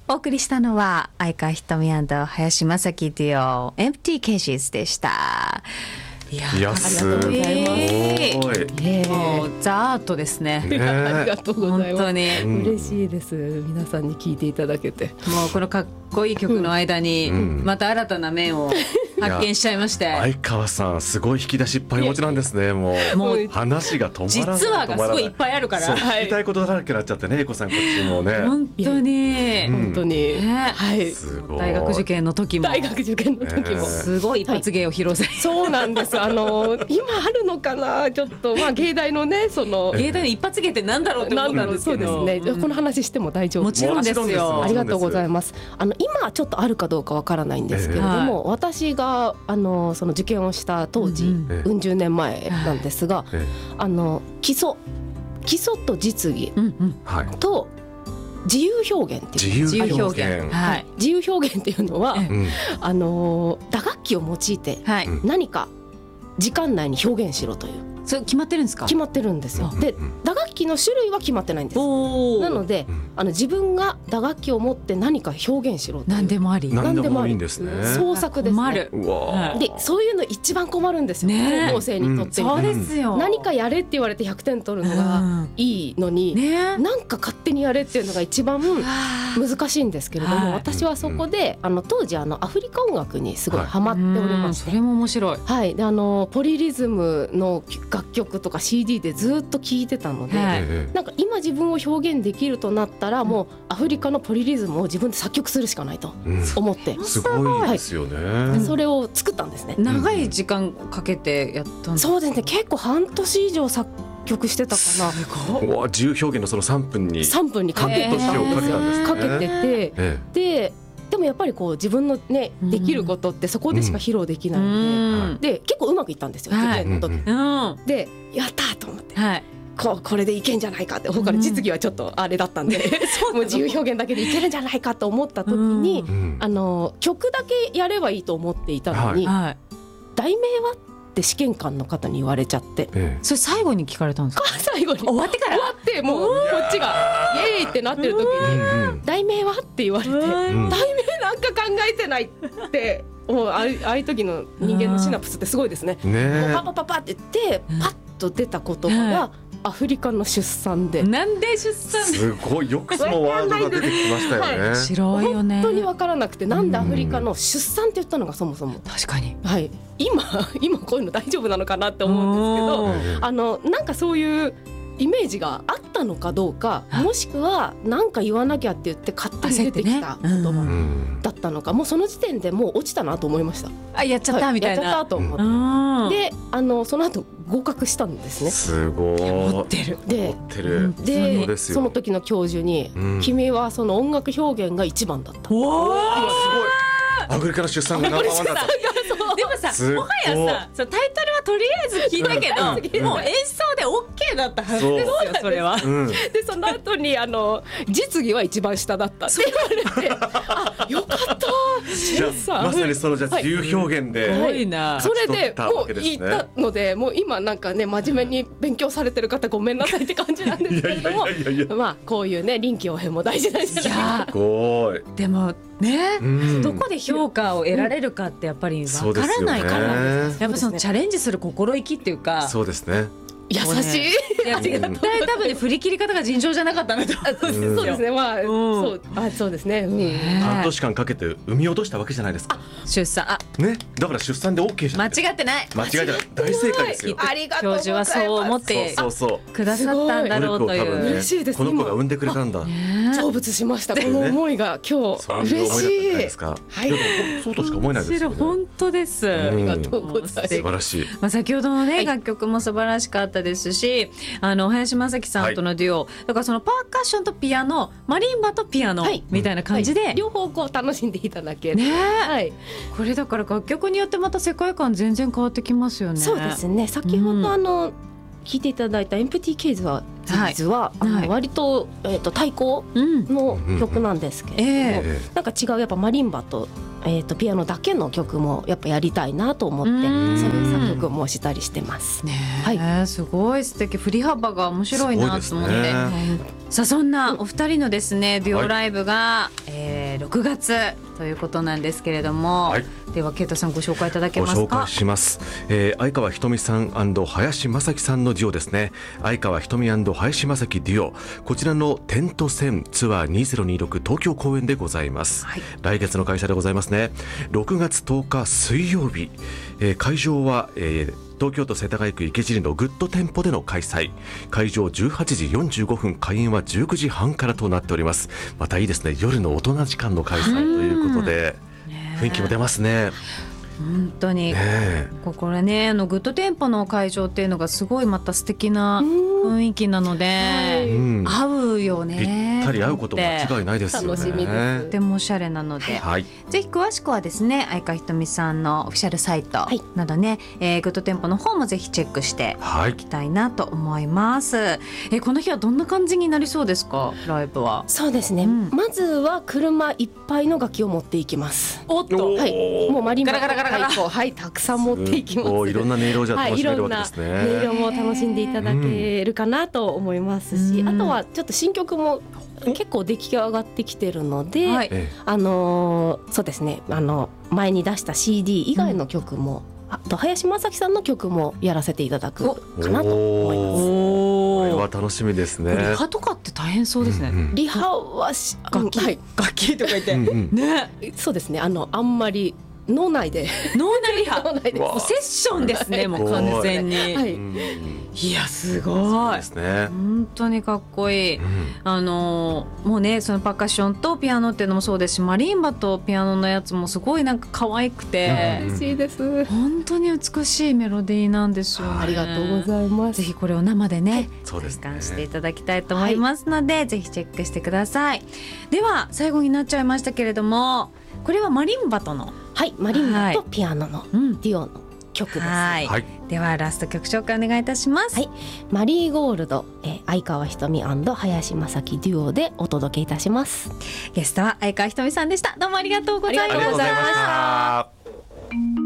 お送りしたのは相川ひとみ&林正樹デュオ Empty Cages でした。 いやすごい、 もうザアートですね。 ありがとうございます。 本当に、 嬉しいです。皆さんに聞いていただけて、 もうこのかっこいい曲の間にまた新たな面を発見しちゃいまして、 相川さんすごい引き出しいっぱいお持ちなんですね。もう話が止まらない、 実はがすごいいっぱいあるから、 聞きたいことだらけになっちゃってね、英子さんこっちもね、 本当に、 本当に、はい、 すごい。 大学受験の時もすごい一発芸を披露され、 そうなんです。今あるのかな、ちょっと芸大のね、 芸大の一発芸ってなんだろうって思ったんですけど、 そうですね、この話しても大丈夫？ もちろんですよ。 ありがとうございます。今ちょっとあるかどうかわからないんですけれども、私がその受験をした当時、うん十年前なんですが、基礎と実技と自由表現っていう、 自由表現っていうのは、打楽器を用いて何か時間内に表現しろという、 それ決まってるんですか？ 決まってるんですよ。で、打楽器の種類は決まってないんです。なので自分が打楽器を持って何か表現しろという、 何でもあり、 何でもいいんですね。 創作ですね。で、そういうの一番困るんですよ、高校生にとってみたら。 そうですよ。 何かやれって言われて100点取るのがいいのに、なんか勝手にやれっていうのが一番難しいんですけれども、私はそこで当時アフリカ音楽にすごいハマっておりまして、 それも面白い。 はい、でポリリズムの楽曲とか CD でずっと聴いてたので、なんか今自分を表現できるとなったら、もうアフリカのポリリズムを自分で作曲するしかないと思って、 すごいですよね。 それを作ったんですね。 長い時間かけてやったんです。 そうですね、結構半年以上作曲してたかな。 自由表現のその3分にかけてて、でもやっぱり自分のね、できることってそこでしか披露できないので、結構うまくいったんですよ、受験の時。で、やったと思って、これでいけんじゃないかって、他の実技はちょっとあれだったんで、もう自由表現だけでいけるんじゃないかと思った時に、曲だけやればいいと思っていたのに、題名はって試験官の方に言われちゃって、 それ最後に聞かれたんですか？ 最後に終わってから、 もうこっちがイエーイってなってる時に、題名はって言われて、題名なんか考えてないって、もうああいう時の人間のシナプスってすごいですね。もうパパパパって言ってパッと出た言葉がアフリカの出産で、 なんで出産？ すごいよくそのワードが出てきましたよね。 白いよね。 本当に分からなくて、なんでアフリカの出産って言ったのがそもそも。 確かに。 はい。今こういうの大丈夫なのかなって思うんですけど、なんかそういうイメージがあったのかどうか、もしくは何か言わなきゃって言って勝手に出てきた言葉だったのか、もうその時点でもう落ちたなと思いました。 やっちゃったみたいな。 やっちゃったと思って。で、その後合格したんですね。 すごい。 持ってる。 で、その時の教授に、君はその音楽表現が一番だった。 すごい。アフリカの出産がナンバーワンだった。 でもさ、もはやさ、タイトルはとりあえず聞いたけど、もう演奏で OK だったはずですよ、それは。 で、その後に実技は一番下だったって言われて、あ、よかった。 まさにその自由表現で、 それでもう言ったので、もう今なんかね、真面目に勉強されてる方ごめんなさいって感じなんですけれども、まあこういうね、臨機応変も大事なんじゃないか。 すごい。 でもね、どこで評価を得られるかってやっぱりわからないから、やっぱそのチャレンジする心意気っていうか、 そうですね。 優しい。 いや絶対多分ね、振り切り方が尋常じゃなかったなと思うんですよ。 そうですね。まあそうですね。 半年間かけて産み落としたわけじゃないですか。 出産ね、だから出産で OK じゃん。 間違ってない。 間違えてない。大正解ですよ。 ありがとうございます。 教授はそう思ってくださったんだろうという。 嬉しいです。 この子が産んでくれたんだ。 成仏しました。この思いが今日嬉しい。 はい。そうとしか思えないですよね。 本当です。 ありがとうございます。 素晴らしい。 先ほどのね、楽曲も素晴らしかったですし、林正樹さんとのデュオ、だからそのパーカッションとピアノ、マリンバとピアノみたいな感じで、 両方こう楽しんでいただける。 これだから楽曲によってまた世界観全然変わってきますよね。 そうですね。先ほど聴いていただいた Empty Cages は実は割と対抗の曲なんですけれども、なんか違う、やっぱマリンバとピアノだけの曲もやっぱやりたいなと思って、そういう作曲もしたりしてます。 すごい素敵。振り幅が面白いなと思って。 さあそんなお二人のですねデュオライブが、6月ということなんですけれども、はい、ではケイタさんご紹介いただけますか。 ご紹介します。相川ひとみさん&林正樹さんのデュオですね。相川ひとみ&林正樹デュオ、こちらのテント戦ツアー2026東京公演でございます、はい、来月の開催でございますね。6月10日水曜日、会場は、東京都世田谷区池尻のグッド店舗での開催。会場18時45分、開演は19時半からとなっております。またいいですね、夜の大人時間の開催ということで、雰囲気も出ますね。 本当に、これねグッド店舗の会場っていうのがすごいまた素敵な雰囲気なので、合うよね。 ぴったり合うこと間違いないですよね。 楽しみです。 とてもおしゃれなので、はい、ぜひ詳しくはですね相川ひとみさんのオフィシャルサイトなどね、グッド店舗の方もぜひチェックしていただきたいなと思います、この日はどんな感じになりそうですか、ライブは。 そうですね、まずは車いっぱいの楽器を持っていきます。 おっと、 はい、もうマリンバはい、たくさん持っていきます。 いろんな音色じゃ楽しめるわけですね。 いろんな音色も楽しんでいただけるかなと思いますし、あとはちょっと新曲も結構出来上がってきてるので、はい、そうですね、前に出した CD 以外の曲も、あと林正樹さんの曲もやらせていただくかなと思います。 これは楽しみですね。 リハとかって大変そうですね。 リハは楽器とか言ってね、 そうですね、あんまり脳内で脳内リハもうセッションですね、もう完全に、はい、いやすごいですね、本当にかっこいい、もうねそのパーカッションとピアノっていうのもそうですし、マリンバとピアノのやつもすごいなんか可愛くて、 嬉しいです。 本当に美しいメロディーなんですよね。 ありがとうございます。 ぜひこれを生でね体感していただきたいと思いますので、ぜひチェックしてください。では最後になっちゃいましたけれども、これはマリンバとの、 はい、マリンバとピアノのデュオの曲です。 はい、ではラスト曲紹介お願いいたします。 はい、マリーゴールド、相川ひとみ&林正樹デュオでお届けいたします。 ゲストは相川ひとみさんでした。どうもありがとうございました。